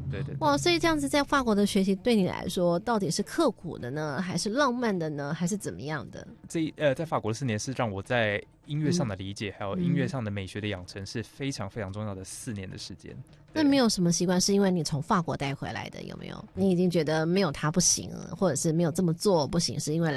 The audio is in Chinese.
对对对。 哇，所以这样子在法国的学习对你来说到底是刻苦的呢，还是浪漫的呢，还是怎么样的？ 在法国的4年是让我在音乐上的理解，还有音乐上的美学的养成是非常非常重要的4年的时间。 那没有什么习惯是因为你从法国带回来的，有没有？你已经觉得没有它不行了，或者是没有这么做不行，是因为